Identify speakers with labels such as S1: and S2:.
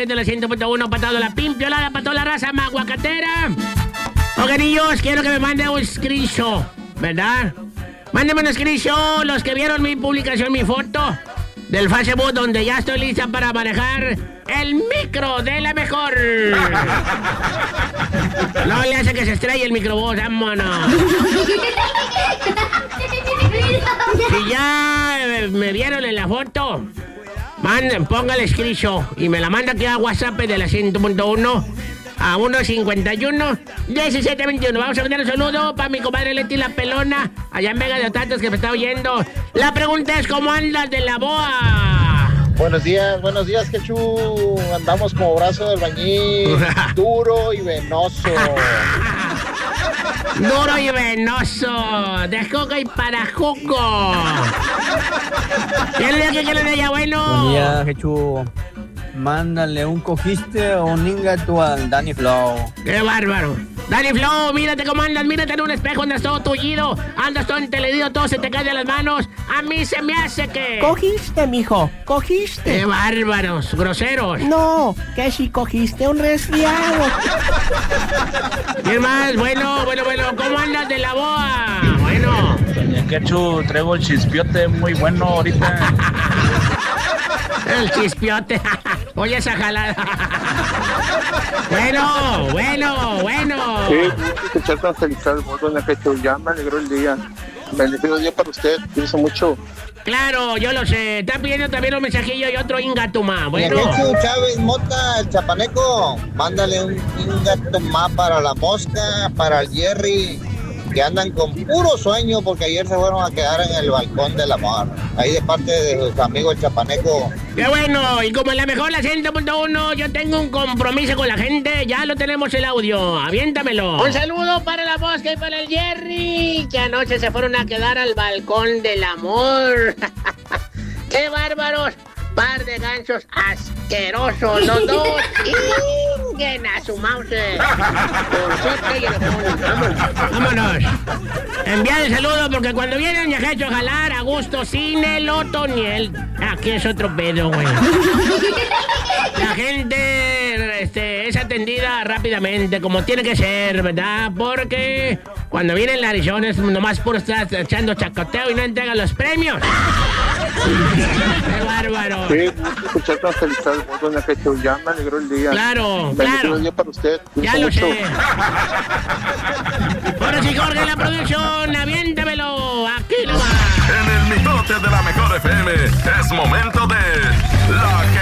S1: través de la 100.1, para toda la pimpiolada, para toda la raza maguacatera. Oigan, niños, quiero que me manden un screenshot, ¿verdad? Mándenme un screenshot los que vieron mi publicación, mi foto del Facebook, donde ya estoy lista para manejar el micro de la mejor. No le hace que se estrelle el microbús, vámonos. Si ya me vieron en la foto, póngale screenshot y me la manda aquí a WhatsApp de la 100.1 a 151-1721. Vamos a mandar un saludo para mi comadre Leti la Pelona, allá en Vega de Otates, que me está oyendo. La pregunta es, ¿cómo andas de la boa?
S2: Buenos días, Quechu. Andamos como brazo del albañil, duro y venoso.
S1: Duro y venoso, de jugo y para jugo. ¿Qué le diga, bueno?
S3: Buen día, Quechu. Mándale un cogiste o un ingato al Danny Flow.
S1: ¡Qué bárbaro! Danny Flow, mírate cómo andas, mírate en un espejo, andas todo tullido, andas todo enteledido, todo se te cae de las manos. A mí se me hace que...
S4: Cogiste, mijo, cogiste.
S1: ¡Qué bárbaros, groseros!
S4: No, que si cogiste un resfriado.
S1: ¿Qué más? Bueno, ¿cómo andas de la boa? Bueno.
S5: Doña Quechu, traigo el chispiote muy bueno ahorita.
S1: El chispiote. Oye, esa jalada. Bueno.
S2: Sí, escuchar tan feliz al voz, Doña Quechu, ya me alegró el día. Bendecido día para usted, pienso mucho.
S1: Claro, yo lo sé. Está pidiendo también un mensajillo y otro ingatuma. Bueno.
S2: Quechu Chávez Mota, el chapaneco, mándale un ingatuma para la mosca, para el Jerry, que andan con puro sueño porque ayer se fueron a quedar en el balcón del amor. Ahí de parte de sus amigos el chapaneco.
S1: ¡Qué bueno! Y como en la mejor, la 100.1, yo tengo un compromiso con la gente. Ya lo tenemos el audio. Aviéntamelo. Un saludo para la mosca y para el Jerry, que anoche se fueron a quedar al balcón del amor. ¡Qué bárbaros! Par de ganchos asquerosos los dos. ¡Inguen a su mouse! ¡Vámonos! Enviar el saludo porque cuando vienen ya hecho a jalar a gusto sin el otoniel. Aquí es otro pedo, güey. La gente es atendida rápidamente, como tiene que ser, ¿verdad? Porque cuando vienen las larizones, nomás por estar echando chacoteo y no entregan los premios. ¡Qué bárbaro!
S2: Sí, escuchar tan feliz al voz, Doña Quechu, ya me alegró el día.
S1: Claro.
S2: Bendecido día para usted,
S1: Ya
S2: pienso
S1: lo
S2: mucho.
S1: sé. Ahora sí, Jorge, la producción, aviéntamelo. Aquí nomás.
S6: En el mitote de la mejor FM, es momento de La